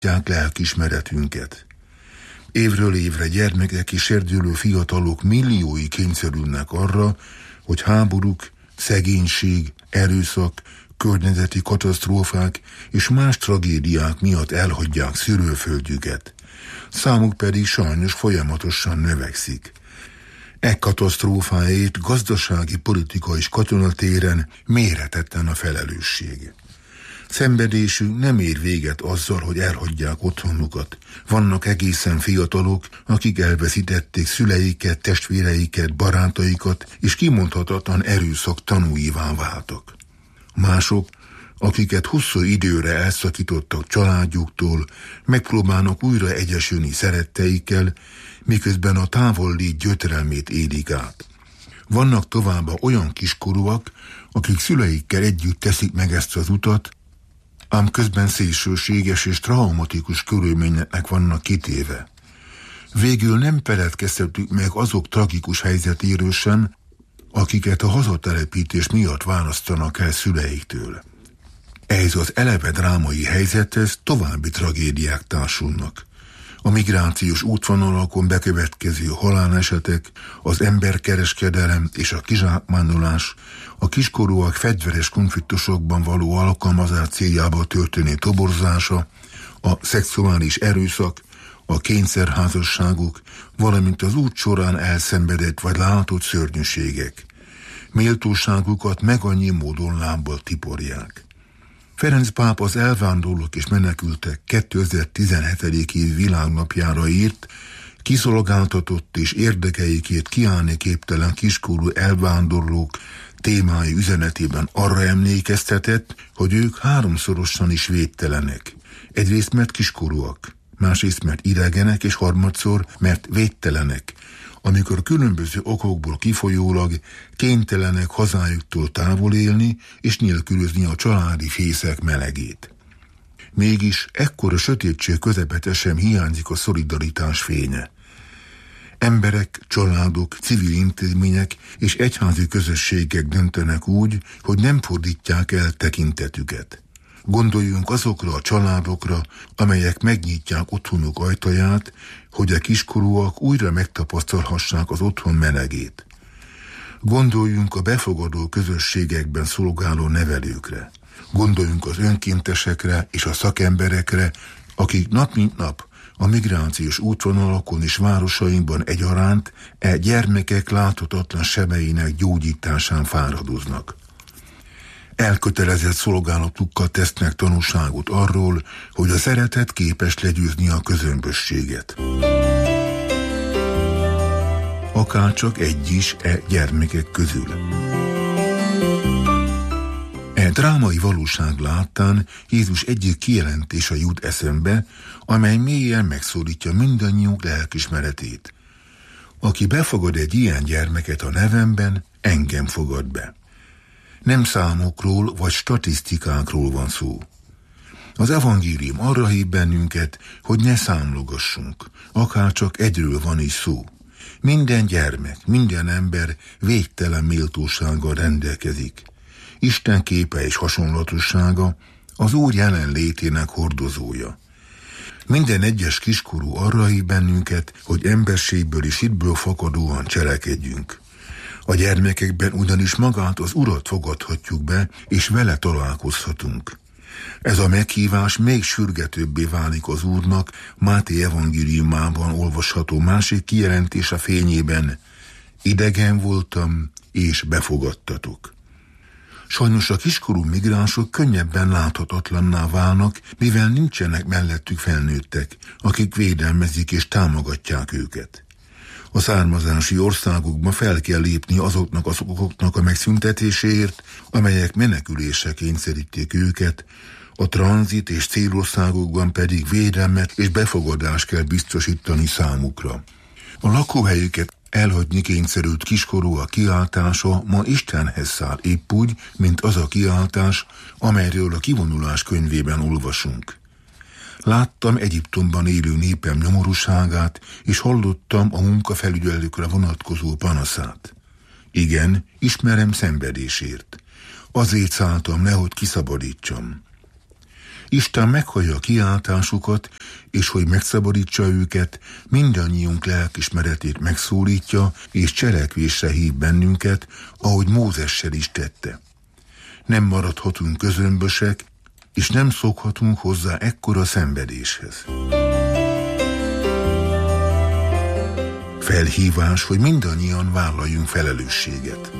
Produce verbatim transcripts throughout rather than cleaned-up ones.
pusztítják lelkiismeretünket. Évről évre gyermekek és serdülő fiatalok milliói kényszerülnek arra, hogy háborúk, szegénység, erőszak, környezeti katasztrófák és más tragédiák miatt elhagyják szülőföldjüket. Számuk pedig sajnos folyamatosan növekszik. E katasztrófáért gazdasági, politika és katonatéren méretetlen a felelősség. Szenvedésünk nem ér véget azzal, hogy elhagyják otthonukat. Vannak egészen fiatalok, akik elveszítették szüleiket, testvéreiket, barátaikat, és kimondhatatlan erőszak tanúivá váltak. Mások, akiket hosszú időre elszakítottak családjuktól, megpróbálnak újra egyesülni szeretteikkel, miközben a távollét gyötrelmét élik át. Vannak továbbá olyan kiskorúak, akik szüleikkel együtt teszik meg ezt az utat, ám közben szélsőséges és traumatikus körülményeknek vannak kitéve. Végül nem feledkezhetünk meg azok tragikus helyzetéről sem, akiket a hazatelepítés miatt választanak el szüleiktől. Ez az eleve drámai helyzethez további tragédiák társulnak. A migrációs útvonalakon bekövetkező halálesetek, az emberkereskedelem és a kizsákmányolás, a kiskorúak fegyveres konfliktusokban való alkalmazás céljába történő toborzása, a szexuális erőszak, a kényszerházasságok, valamint az út során elszenvedett vagy látott szörnyűségek. Méltóságukat meg annyi módon lábbal tiporják. Ferenc pápa az elvándorlók és menekültek kétezer-tizenhetedik év világnapjára írt, kiszolgáltatott és érdekeikért kiállni képtelen kiskorú elvándorlók témái üzenetében arra emlékeztetett, hogy ők háromszorosan is védtelenek. Egyrészt mert kiskorúak, másrészt mert idegenek, és harmadszor mert védtelenek, amikor különböző okokból kifolyólag kénytelenek hazájuktól távol élni és nélkülözni a családi fészek melegét. Mégis ekkora sötétség közepete sem hiányzik a szolidaritás fénye. Emberek, családok, civil intézmények és egyházi közösségek döntenek úgy, hogy nem fordítják el tekintetüket. Gondoljunk azokra a családokra, amelyek megnyitják otthonuk ajtaját, hogy a kiskorúak újra megtapasztalhassák az otthon melegét. Gondoljunk a befogadó közösségekben szolgáló nevelőkre. Gondoljunk az önkéntesekre és a szakemberekre, akik nap mint nap a migrációs útvonalakon és városainkban egyaránt e gyermekek láthatatlan sebeinek gyógyításán fáradoznak. Elkötelezett szolgálatukkal tesznek tanúságot arról, hogy a szeretet képes legyőzni a közömbösséget. Akárcsak egy is e gyermekek közül. E drámai valóság láttán Jézus egyik kijelentése jut eszembe, amely mélyen megszólítja mindannyiunk lelkismeretét. Aki befogad egy ilyen gyermeket a nevemben, engem fogad be. Nem számokról vagy statisztikákról van szó. Az evangélium arra hív bennünket, hogy ne számlogassunk, akárcsak egyről van is szó. Minden gyermek, minden ember végtelen méltósággal rendelkezik. Isten képe és hasonlatossága az Úr jelenlétének hordozója. Minden egyes kiskorú arra hív bennünket, hogy emberségből és hitből fakadóan cselekedjünk. A gyermekekben ugyanis magát az Urat fogadhatjuk be, és vele találkozhatunk. Ez a meghívás még sürgetőbbé válik az Úrnak Máté evangéliumában olvasható másik kijelentése fényében: idegen voltam, és befogadtatok. Sajnos a kiskorú migránsok könnyebben láthatatlanná válnak, mivel nincsenek mellettük felnőttek, akik védelmezik és támogatják őket. A származási országokban fel kell lépni azoknak az okoknak a megszüntetéséért, amelyek menekülésre kényszerítik őket, a tranzit és célországokban pedig védelmet és befogadást kell biztosítani számukra. A lakóhelyüket elhagyni kényszerült kiskorú a kiáltása ma Istenhez száll, épp úgy, mint az a kiáltás, amelyről a kivonulás könyvében olvasunk. Láttam Egyiptomban élő népem nyomorúságát, és hallottam a munkafelügyelőkre vonatkozó panaszát. Igen, ismerem szenvedésért. Azért szálltam le, hogy kiszabadítsam. Isten meghallja a kiáltásukat, és hogy megszabadítsa őket, mindannyiunk lelkismeretét megszólítja, és cselekvésre hív bennünket, ahogy Mózessel is tette. Nem maradhatunk közömbösek, és nem szokhatunk hozzá ekkora szenvedéshez. Felhívás, hogy mindannyian vállaljunk felelősséget.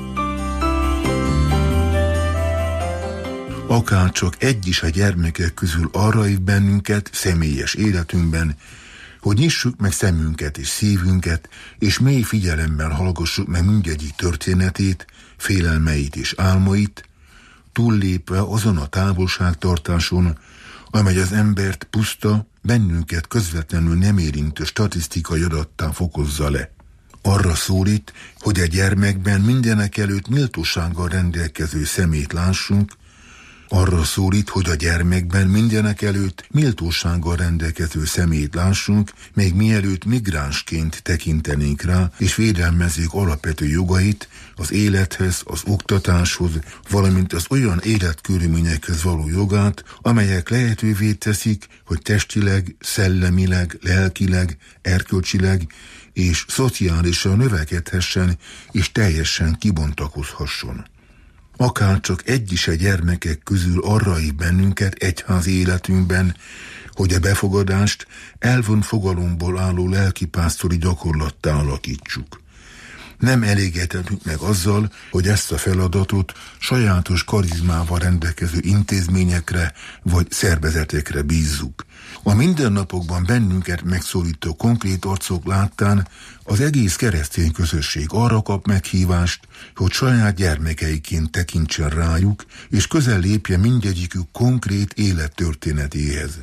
Akárcsak egy is a gyermekek közül arra hív bennünket személyes életünkben, hogy nyissuk meg szemünket és szívünket, és mély figyelemmel hallgassuk meg mindegyik történetét, félelmeit és álmait, túllépve azon a távolságtartáson, amely az embert puszta, bennünket közvetlenül nem érintő statisztikai adattá fokozza le. Arra szólít, hogy a gyermekben mindenek előtt méltósággal rendelkező szemét lássunk, arra szólít, hogy a gyermekben mindenek előtt méltósággal rendelkező szemét lássunk, még mielőtt migránsként tekintenénk rá, és védelmezzük alapvető jogait az élethez, az oktatáshoz, valamint az olyan életkörülményekhez való jogát, amelyek lehetővé teszik, hogy testileg, szellemileg, lelkileg, erkölcsileg és szociálisan növekedhessen és teljesen kibontakozhasson. Akárcsak egy is a gyermekek közül arra hív bennünket egyházi életünkben, hogy a befogadást elvont fogalomból álló lelkipásztori gyakorlattá alakítsuk. Nem elégedhetünk meg azzal, hogy ezt a feladatot sajátos karizmával rendelkező intézményekre vagy szervezetekre bízzuk. A mindennapokban bennünket megszólító konkrét arcok láttán az egész keresztény közösség arra kap meghívást, hogy saját gyermekeiként tekintsen rájuk, és közel lépje mindegyikük konkrét élettörténetéhez.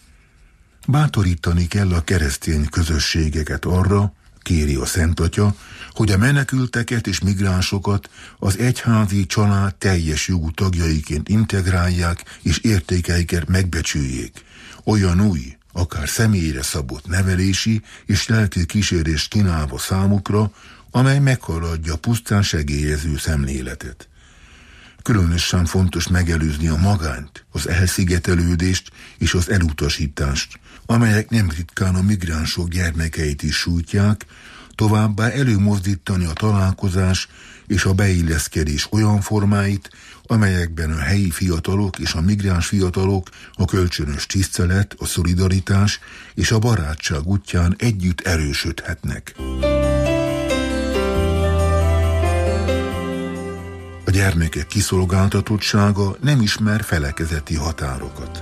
Bátorítani kell a keresztény közösségeket arra, kéri a Szent Atya, hogy a menekülteket és migránsokat az egyházi család teljes jogú tagjaiként integrálják és értékeiket megbecsüljék. Olyan új, akár személyre szabott nevelési és lelki kísérést kínálva számukra, amely meghaladja pusztán segélyező szemléletet. Különösen fontos megelőzni a magányt, az elszigetelődést és az elutasítást, amelyek nem ritkán a migránsok gyermekeit is sújtják, továbbá előmozdítani a találkozás és a beilleszkedés olyan formáit, amelyekben a helyi fiatalok és a migráns fiatalok a kölcsönös tisztelet, a szolidaritás és a barátság útján együtt erősödhetnek. A gyermekek kiszolgáltatottsága nem ismer felekezeti határokat.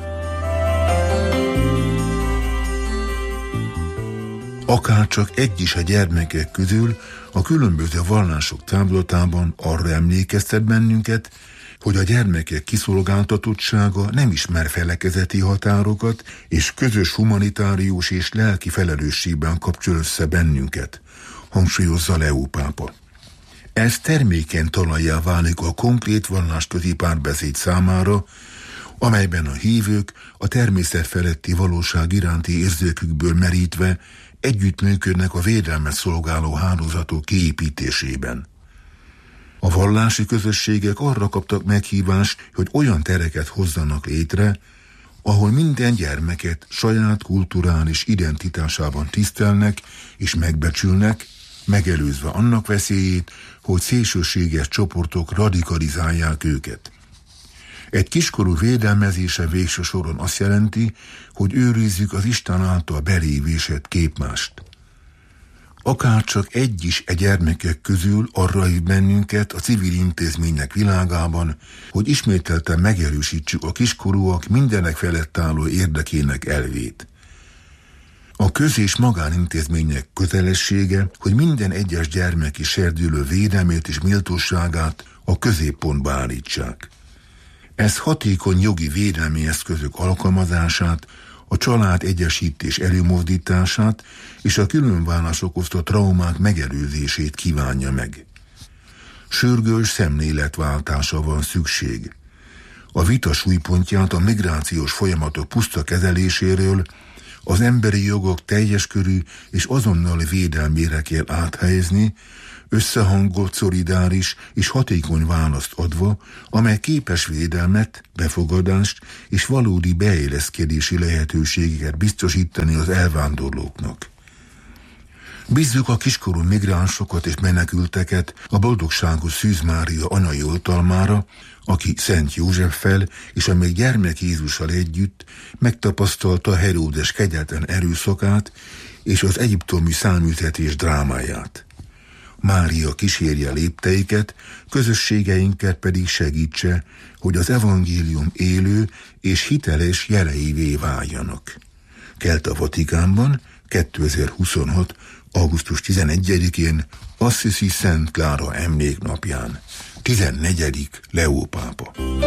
Akárcsak egy is a gyermekek közül a különböző vallások táblatában arra emlékeztet bennünket, hogy a gyermekek kiszolgáltatottsága nem ismer felekezeti határokat, és közös humanitárius és lelki felelősségben kapcsol össze bennünket, hangsúlyozza Leó pápa. Ez termékeny talajjá válik a konkrét vallásközi párbeszéd számára, amelyben a hívők a természet feletti valóság iránti érzékükből merítve együttműködnek a védelmet szolgáló hálózatok kiépítésében. A vallási közösségek arra kaptak meghívást, hogy olyan tereket hozzanak létre, ahol minden gyermeket saját kulturális identitásában tisztelnek és megbecsülnek, megelőzve annak veszélyét, hogy szélsőséges csoportok radikalizálják őket. Egy kiskorú védelmezése végső soron azt jelenti, hogy őrizzük az Isten által belévésett képmást. Akárcsak egy is e gyermekek közül arra hív bennünket a civil intézmények világában, hogy ismételten megerősítsük a kiskorúak mindenek felett álló érdekének elvét. A köz- és magánintézmények kötelessége, hogy minden egyes gyermeki serdülő védelmét és méltóságát a középpontba állítsák. Ez hatékony jogi védelmi eszközök alkalmazását, a család egyesítés előmozdítását és a különvállás okozta traumák megelőzését kívánja meg. Sürgős szemléletváltásra van szükség. A vita súlypontját a migrációs folyamatok puszta kezeléséről, az emberi jogok teljes körű és azonnali védelmére kell áthelyezni, összehangolt, szolidáris és hatékony választ adva, amely képes védelmet, befogadást és valódi beilleszkedési lehetőségeket biztosítani az elvándorlóknak. Bízzuk a kiskorú migránsokat és menekülteket a boldogságos Szűz Mária anyai oltalmára, aki Szent Józseffel és a még gyermek Jézussal együtt megtapasztalta Heródes kegyetlen erőszakát és az egyiptomi száműzetés drámáját. Mária kísérje lépteiket, közösségeinket pedig segítse, hogy az evangélium élő és hiteles jeleivé váljanak. Kelt a Vatikánban kétezer-huszonhat. augusztus tizenegyedikén Assisi Szent Klára emléknapján, tizennegyedik Leó pápa.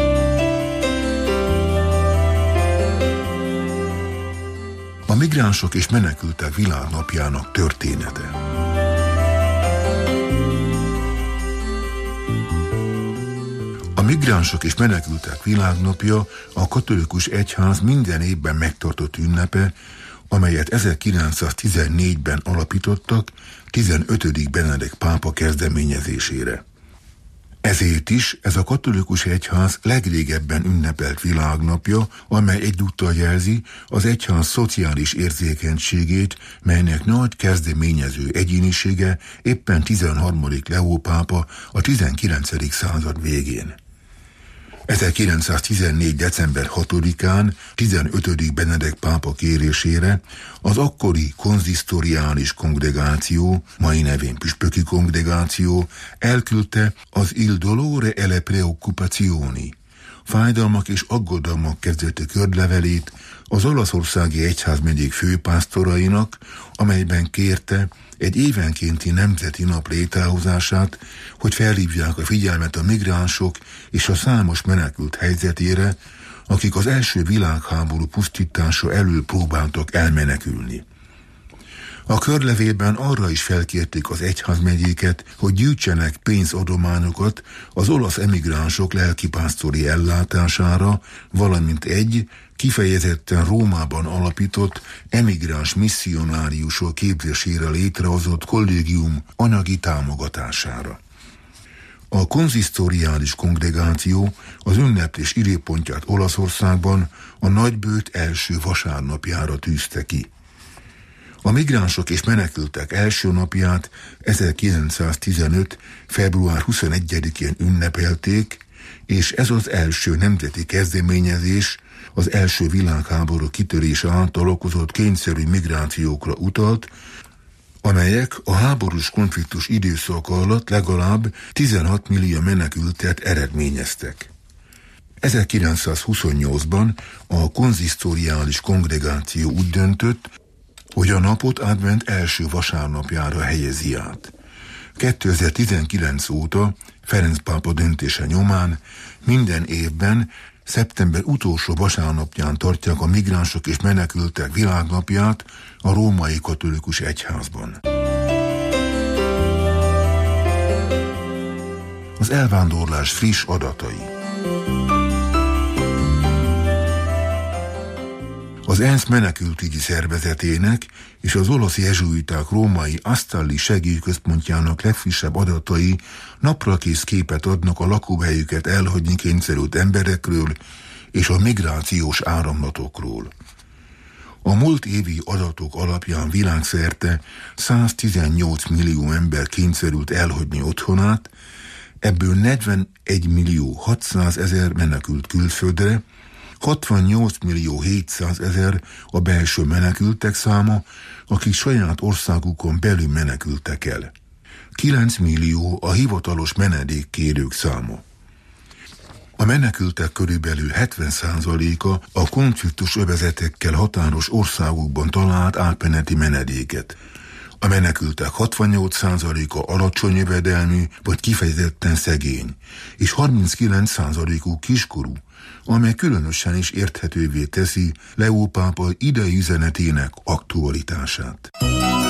A migránsok és menekültek világnapjának története. A migránsok és menekültek világnapja a katolikus egyház minden évben megtartott ünnepe, amelyet ezerkilencszáztizennégyben alapítottak tizenötödik Benedek pápa kezdeményezésére. Ezért is ez a katolikus egyház legrégebben ünnepelt világnapja, amely egyúttal jelzi az egyház szociális érzékenységét, melynek nagy kezdeményező egyénisége éppen tizenharmadik Leó pápa a tizenkilencedik század végén. ezerkilencszáztizennégy. december hatodikán tizenötödik Benedek pápa kérésére az akkori konzisztoriális kongregáció, mai nevén püspöki kongregáció elküldte az Il dolore e le preoccupazioni, fájdalmak és aggodalmak kezdetű körlevelét az olaszországi egyházmegyék főpásztorainak, amelyben kérte egy évenkénti nemzeti nap létrehozását, hogy felhívják a figyelmet a migránsok és a számos menekült helyzetére, akik az első világháború pusztítása elől próbáltak elmenekülni. A körlevélben arra is felkérték az egyházmegyéket, hogy gyűjtsenek pénzadományokat az olasz emigránsok lelkipásztori ellátására, valamint egy kifejezetten Rómában alapított emigráns misszionáriusok képzésére létrehozott kollégium anyagi támogatására. A konzisztoriális kongregáció az ünneplés időpontját Olaszországban a nagybőt első vasárnapjára tűzte ki. A migránsok és menekültek első napját ezerkilencszáztizenöt. február huszonegyedikén ünnepelték, és ez az első nemzeti kezdeményezés az első világháború kitörése által okozott kényszerű migrációkra utalt, amelyek a háborús konfliktus időszaka alatt legalább tizenhat millió menekültet eredményeztek. ezerkilencszázhuszonnyolcban a konzisztoriális kongregáció úgy döntött, hogy a napot advent első vasárnapjára helyezi át. kétezer-tizenkilenc óta Ferenc pápa döntése nyomán minden évben szeptember utolsó vasárnapján tartják a migránsok és menekültek világnapját a római katolikus egyházban. Az elvándorlás friss adatai. Az ENSZ menekültügyi szervezetének és az olasz jezsuiták római Asztalli segélyközpontjának legfrissebb adatai naprakész képet adnak a lakóhelyüket elhagyni kényszerült emberekről és a migrációs áramlatokról. A múlt évi adatok alapján világszerte száztizennyolc millió ember kényszerült elhagyni otthonát, ebből negyvenegy millió hatszázezer menekült külföldre, hatvannyolc millió hétszázezer a belső menekültek száma, akik saját országukon belül menekültek el. kilenc millió a hivatalos menedékkérők száma. A menekültek körülbelül hetven százaléka a konfliktus övezetekkel határos országokban talált átmeneti menedéket. A menekültek hatvannyolc százaléka alacsony jövedelmű vagy kifejezetten szegény, és harminckilenc százalékuk kiskorú, amely különösen is érthetővé teszi Leó pápa idei üzenetének aktualitását.